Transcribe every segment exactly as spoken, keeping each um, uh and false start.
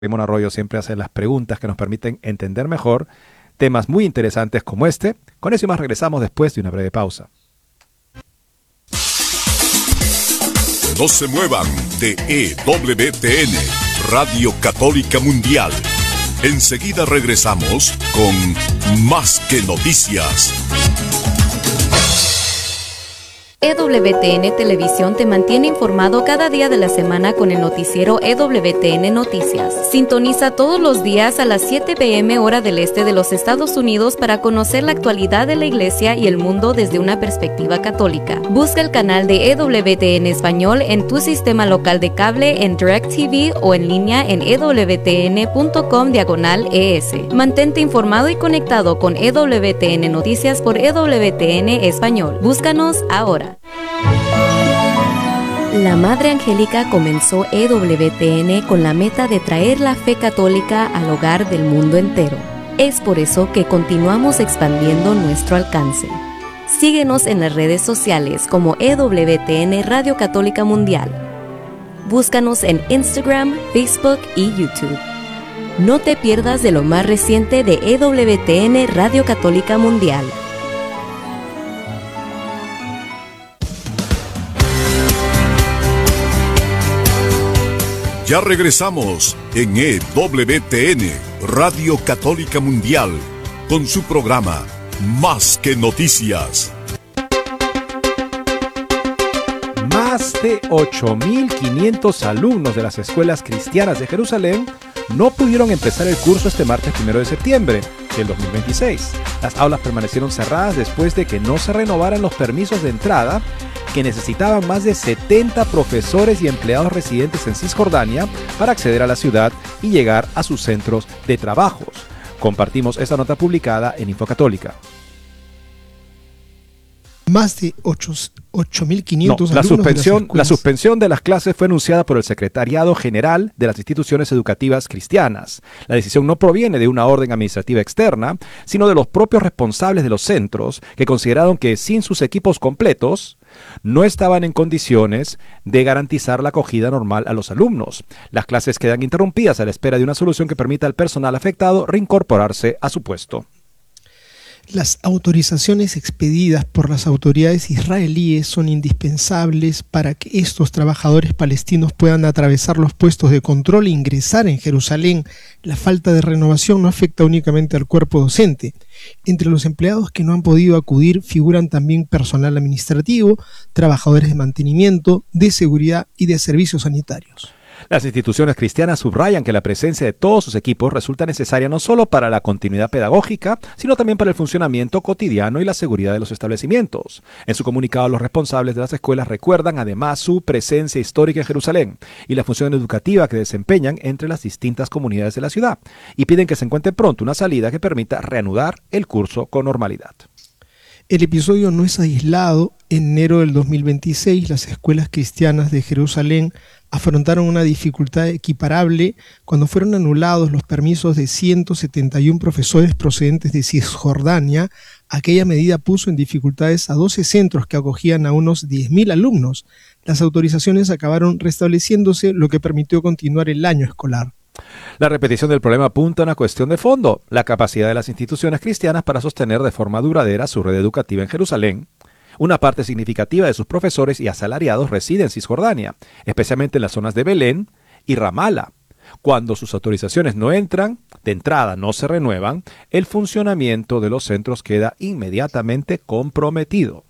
Raymond Arroyo siempre hace las preguntas que nos permiten entender mejor temas muy interesantes como este. Con eso y más regresamos después de una breve pausa. No se muevan de E W T N, Radio Católica Mundial. Enseguida regresamos con Más que Noticias. E W T N Televisión te mantiene informado cada día de la semana con el noticiero E W T N Noticias. Sintoniza todos los días a las siete p m hora del este de los Estados Unidos para conocer la actualidad de la Iglesia y el mundo desde una perspectiva católica. Busca el canal de E W T N Español en tu sistema local de cable, en DirecTV o en línea en ewtn.com diagonal ES. Mantente informado y conectado con E W T N Noticias por E W T N Español. Búscanos ahora. La Madre Angélica comenzó E W T N con la meta de traer la fe católica al hogar del mundo entero. Es por eso que continuamos expandiendo nuestro alcance. Síguenos en las redes sociales como E W T N Radio Católica Mundial. Búscanos en Instagram, Facebook y YouTube. No te pierdas de lo más reciente de E W T N Radio Católica Mundial. Ya regresamos en E W T N, Radio Católica Mundial, con su programa Más que Noticias. Más de ocho mil quinientos alumnos de las escuelas cristianas de Jerusalén no pudieron empezar el curso este martes primero de septiembre del dos mil veintiséis. Las aulas permanecieron cerradas después de que no se renovaran los permisos de entrada que necesitaban más de setenta profesores y empleados residentes en Cisjordania para acceder a la ciudad y llegar a sus centros de trabajos. Compartimos esta nota publicada en Infocatólica. Más de ocho mil quinientos no, la alumnos suspensión, de las la suspensión de las clases fue anunciada por el Secretariado General de las Instituciones Educativas Cristianas. La decisión no proviene de una orden administrativa externa, sino de los propios responsables de los centros, que consideraron que sin sus equipos completos no estaban en condiciones de garantizar la acogida normal a los alumnos. Las clases quedan interrumpidas a la espera de una solución que permita al personal afectado reincorporarse a su puesto. Las autorizaciones expedidas por las autoridades israelíes son indispensables para que estos trabajadores palestinos puedan atravesar los puestos de control e ingresar en Jerusalén. La falta de renovación no afecta únicamente al cuerpo docente. Entre los empleados que no han podido acudir figuran también personal administrativo, trabajadores de mantenimiento, de seguridad y de servicios sanitarios. Las instituciones cristianas subrayan que la presencia de todos sus equipos resulta necesaria no solo para la continuidad pedagógica, sino también para el funcionamiento cotidiano y la seguridad de los establecimientos. En su comunicado, los responsables de las escuelas recuerdan además su presencia histórica en Jerusalén y la función educativa que desempeñan entre las distintas comunidades de la ciudad, y piden que se encuentre pronto una salida que permita reanudar el curso con normalidad. El episodio no es aislado. En enero del dos mil veintiséis, las escuelas cristianas de Jerusalén afrontaron una dificultad equiparable cuando fueron anulados los permisos de ciento setenta y uno profesores procedentes de Cisjordania. Aquella medida puso en dificultades a doce centros que acogían a unos diez mil alumnos. Las autorizaciones acabaron restableciéndose, lo que permitió continuar el año escolar. La repetición del problema apunta a una cuestión de fondo: la capacidad de las instituciones cristianas para sostener de forma duradera su red educativa en Jerusalén. Una parte significativa de sus profesores y asalariados reside en Cisjordania, especialmente en las zonas de Belén y Ramala. Cuando sus autorizaciones no entran, de entrada no se renuevan, el funcionamiento de los centros queda inmediatamente comprometido.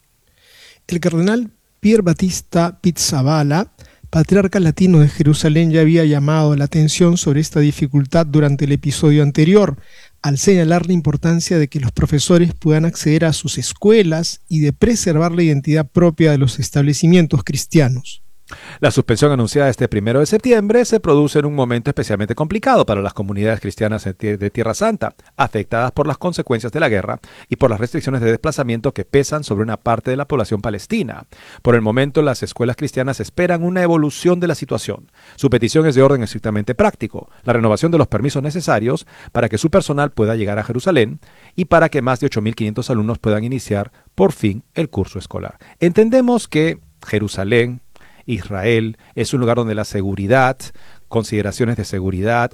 El cardenal Pier Battista Pizzaballa, patriarca latino de Jerusalén, ya había llamado la atención sobre esta dificultad durante el episodio anterior, al señalar la importancia de que los profesores puedan acceder a sus escuelas y de preservar la identidad propia de los establecimientos cristianos. La suspensión anunciada este primero de septiembre se produce en un momento especialmente complicado para las comunidades cristianas de Tierra Santa, afectadas por las consecuencias de la guerra y por las restricciones de desplazamiento que pesan sobre una parte de la población palestina. Por el momento, las escuelas cristianas esperan una evolución de la situación. Su petición es de orden estrictamente práctico: la renovación de los permisos necesarios para que su personal pueda llegar a Jerusalén y para que más de ocho mil quinientos alumnos puedan iniciar por fin el curso escolar. Entendemos que Jerusalén, Israel, es un lugar donde la seguridad consideraciones de seguridad